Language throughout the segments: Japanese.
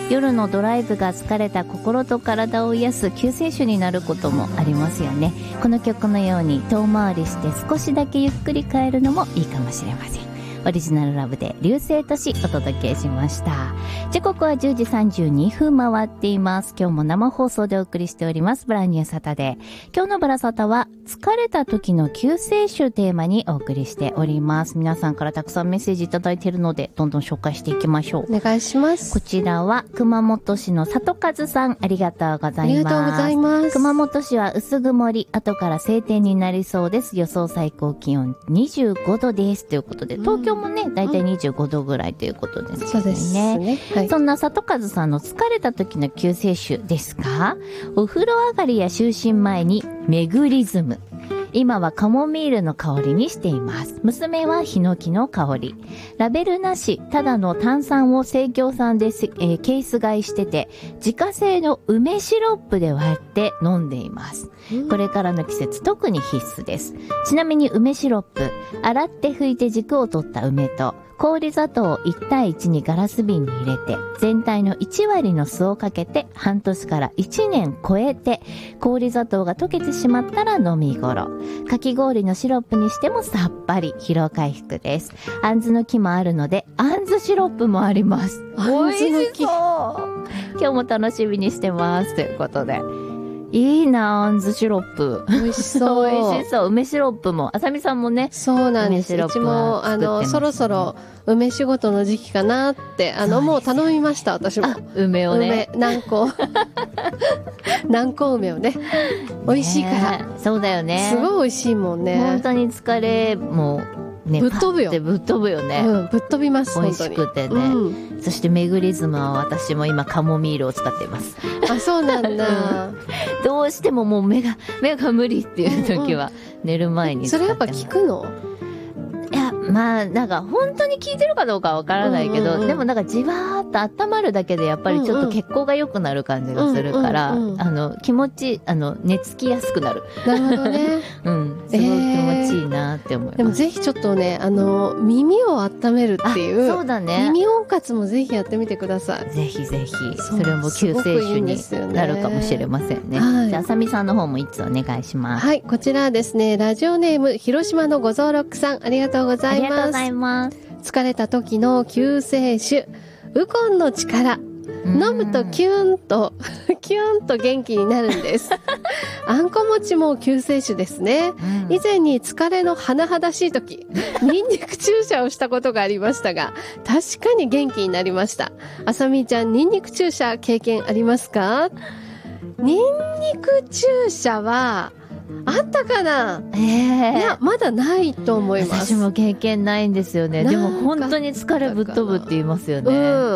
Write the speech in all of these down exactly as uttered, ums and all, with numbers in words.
夜のドライブが疲れた心と体を癒す救世主になることもありますよね。この曲のように遠回りして少しだけゆっくり帰るのもいいかもしれません。オリジナルラブで流星都市お届けしました。時刻はじゅうじさんじゅうにふん回っています。今日も生放送でお送りしておりますブランニューサタデー。今日のブラサタは疲れた時の救世主テーマにお送りしております。皆さんからたくさんメッセージいただいているのでどんどん紹介していきましょう。 お願いします。 こちらは熊本市の里和さん、ありがとうございます。 ありがとうございます。 熊本市は薄曇り、後から晴天になりそうです。予想最高気温にじゅうごどですということで、東京もね、だいたいにじゅうごどぐらいということですね。 そうですね。はい、 そんな里和さんの疲れた時の救世主ですが、お風呂上がりや就寝前にメグリズム。今はカモミールの香りにしています。娘はヒノキの香り。ラベルなし、ただの炭酸を生協さんで、えー、ケース買いしてて、自家製の梅シロップで割って飲んでいます。これからの季節特に必須です。ちなみに梅シロップ、洗って拭いて軸を取った梅と、氷砂糖をいちたいいちにガラス瓶に入れて、全体のいちわりの酢をかけて、半年からいちねん超えて、氷砂糖が溶けてしまったら飲み頃。かき氷のシロップにしてもさっぱり、疲労回復です。あんずの木もあるので、あんずシロップもあります。 あんずの木。 今日も楽しみにしてます。ということで。いいな、あんずシロップ。 美味しそう。 美味しそう。梅シロップも。あさみさんもね。 そうなんです。うちも、あの、そろそろ梅仕事の時期かなって、あの、もう頼みました、私も。 梅をね。 梅、何個。何個梅をね。美味しいから。 そうだよね。 すごい美味しいもんね。 本当に疲れも、ね、 ぶっ飛ぶよ。 ぶっ飛ぶよね。 うん、ぶっ飛びます。 美味しくてね。うん、そしてメグリズムは私も今カモミールを使っています。 あ、そうなんだ。 どうしてももう目が、目が無理っていう時は寝る前に使ってます。 それやっぱ効くの？ いや、まあ、なんか本当に効いてるかどうかはわからないけど、うんうんうん、でもなんかじわーっと温まるだけでやっぱりちょっと血行が良くなる感じがするから、うんうんうん、あの、気持ち、あの、寝つきやすくなる。 なるほどね。 うん。すごい気持ちいいなって思います。 でもぜひちょっとね、あの、耳を温めるっていう。 そうだね。 耳温活もぜひやってみてください。 ぜひぜひ。それも救世主になるかもしれませんね。 はい、 じゃあ、あさみさんの方も一つお願いします。 はい。こちらはですね、ラジオネーム、広島のごぞうろくさん、ありがとうございます。 ありがとうございます。 疲れた時の救世主、ウコンの力。飲むとキューンと、キューンと元気になるんです。あんこ餅も救世主ですね。うん、以前に疲れの甚だしい時、ニンニク注射をしたことがありましたが、確かに元気になりました。あさみちゃん、ニンニク注射経験ありますか？ニンニク注射は、あったかな？ええー。いや、まだないと思います。 私も経験ないんですよね。でも本当に疲れぶっ飛ぶって言いますよね。うん。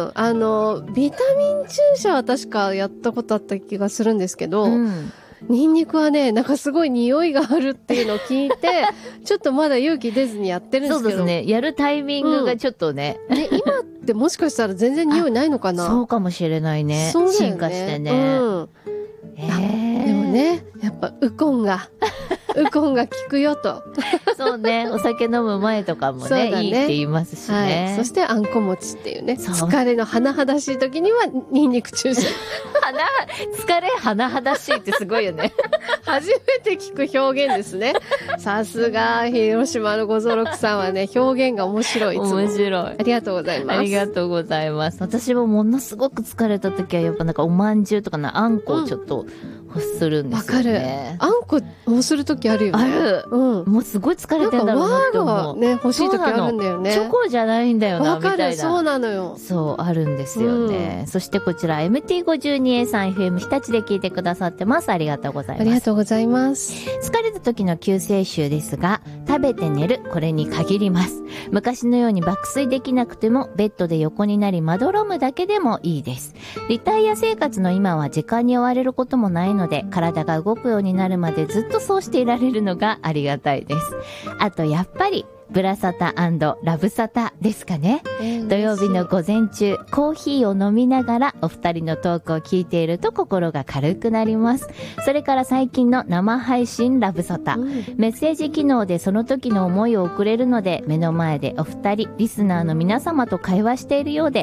あの、ビタミン注射は確かやったことあった気がするんですけど、うん、ニンニクはね、なんかすごい匂いがあるっていうのを聞いて、ちょっとまだ勇気出ずにやってるんですけど。 そうですね。やるタイミングがちょっとね。 うん、ね、今ってもしかしたら全然匂いないのかな？ そうかもしれないね。そうだよね。進化してね。うん。 えー、でもね、やっぱウコンが、ウコンが効くよと。 そうね、お酒飲む前とかも ね, ね、いいって言いますしね。 はい。そしてあんこ餅っていうね、疲れの甚だしい時にはニンニク注射。 疲れ甚だしいってすごいよね。 初めて聞く表現ですね。さすが、広島のごぞうろくさんはね、表現が面白い。いつも面白い。 ありがとうございます。 ありがとうございます。私もものすごく疲れた時は、やっぱなんかおまんじゅうとかな、あんこをちょっと欲するんですよね。 わかる。あんこ欲する時あるよね。 ある。うん。もうすごい疲れてんだろうなって思う。 なんか、ね、欲しい時あるんだよね。 チョコじゃないんだよな、みたいな。 わかる、そうなのよ。 そう、あるんですよね。うん、そしてこちら、エムティーごじゅうにエー さん エフエム 日立で聞いてくださってます。ありがとうございます。 ありがとうございます。 疲れた時の救世主ですが、食べて寝る、これに限ります。昔のように爆睡できなくても、ベッドで横になりまどろむだけでもいいです。リタイア生活の今は時間に追われることもないので、体が動くようになるまでずっとそうしていられるのがありがたいです。あとやっぱりブラサタ&ラブサタですかね、えー、土曜日の午前中コーヒーを飲みながらお二人のトークを聞いていると心が軽くなります。それから最近の生配信ラブサタ、うん、メッセージ機能でその時の思いを送れるので、目の前でお二人リスナーの皆様と会話しているようで